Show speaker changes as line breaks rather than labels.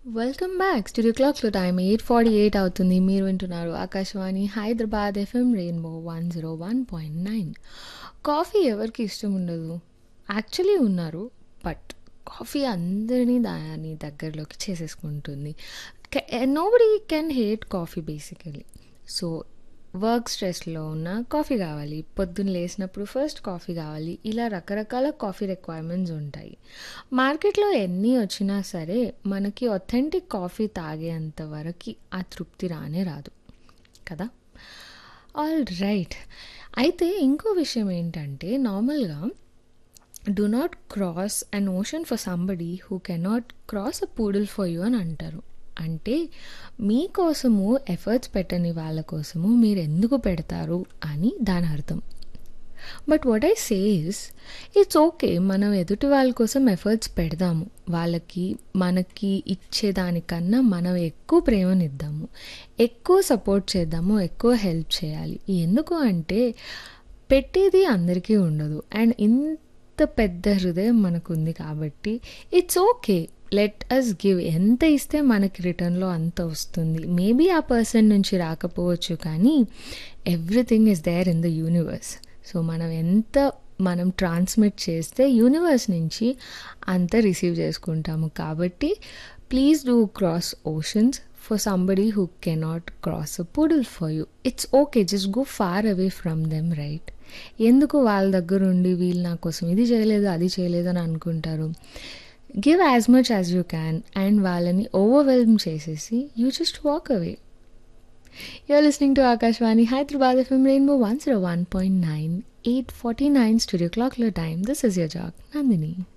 Welcome back. Studio క్లాక్లో time 8:48 అవుతుంది. మీరు వింటున్నారు Akashvani Hyderabad FM rainbow 101.9. Coffee ఎవరికి ఇష్టం ఉండదు? యాక్చువల్లీ ఉన్నారు, బట్ కాఫీ అందరినీ దాని దగ్గరలోకి చేసేసుకుంటుంది. Nobody can hate coffee basically. So work స్ట్రెస్లో ఉన్న కాఫీ కావాలి, పొద్దున్న లేసినప్పుడు ఫస్ట్ కాఫీ కావాలి, ఇలా రకరకాల కాఫీ రిక్వైర్మెంట్స్ ఉంటాయి. మార్కెట్లో ఎన్ని వచ్చినా సరే మనకి ఒథెంటిక్ కాఫీ తాగేంత వరకు ఆ తృప్తి రానే రాదు కదా. All right. అయితే ఇంకో విషయం ఏంటంటే, నార్మల్గా do not cross an ocean for somebody who cannot cross a poodle for you అని అంటారు. అంటే మీకోసము ఎఫర్ట్స్ పెట్టని వాళ్ళ కోసము మీరు ఎందుకు పెడతారు అని దాని అర్థం. But what I say is, it's okay, మనం ఎదుటి వాళ్ళ కోసం ఎఫర్ట్స్ పెడదాము. వాళ్ళకి మనకి ఇచ్చేదానికన్నా మనం ఎక్కువ ప్రేమనిద్దాము, ఎక్కువ సపోర్ట్ చేద్దాము, ఎక్కువ హెల్ప్ చేయాలి. ఎందుకు అంటే పెట్టేది అందరికీ ఉండదు, అండ్ ఇంత పెద్ద హృదయం మనకుంది కాబట్టి it's okay, let us give. ఎంత ఇస్తే మనకి రిటర్న్లో అంత వస్తుంది. మేబీ ఆ పర్సన్ నుంచి రాకపోవచ్చు, కానీ everything is there in the universe. So మనం ట్రాన్స్మిట్ చేస్తే యూనివర్స్ నుంచి అంత రిసీవ్ చేసుకుంటాము. కాబట్టి please do cross oceans for somebody who cannot cross a poodle for you. It's okay, just go far away from them, right? ఎందుకు వాళ్ళ దగ్గర ఉండి వీళ్ళు నా కోసం ఇది చేయలేదు అది చేయలేదు అని అనుకుంటారు. Give as much as you can, and వాళ్ళని ఓవర్వెల్మ్ చేసేసి you just walk away. You're listening to Akashvani Hyderabad FM Rainbow 101.9, 8:49 studio clock time. This is your jog, Nandini.